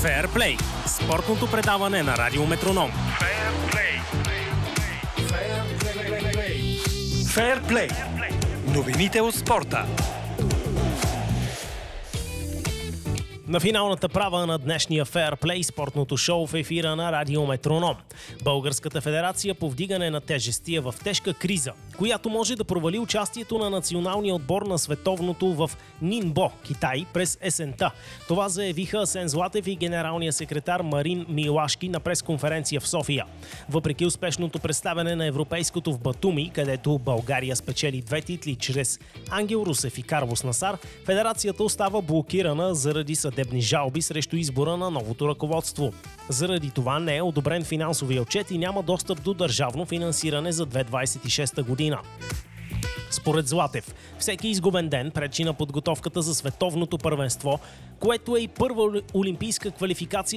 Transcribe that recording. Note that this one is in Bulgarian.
Феърплей – спортното предаване на Радио Метроном. Феърплей. Новините от спорта. На финалната права на днешния Феърплей, спортното шоу в ефира на Радио Метроном. Българската федерация по вдигане на тежести е в тежка криза, която може да провали участието на националния отбор на световното в Нинбо, Китай, през есента. Това заявиха Асен Златев и генералния секретар Марин Милашки на пресконференция в София. Въпреки успешното представяне на европейското в Батуми, където България спечели 2 титли чрез Ангел Русев и Карлос Насар, федерацията остава блокирана заради съдебни жалби срещу избора на новото ръководство. Заради това не е одобрен финансовия отчет и няма достъп до държавно финансиране за 2026 година. Според Златев, всеки изгубен ден пречи на подготовката за световното първенство, което е и първа олимпийска квалификация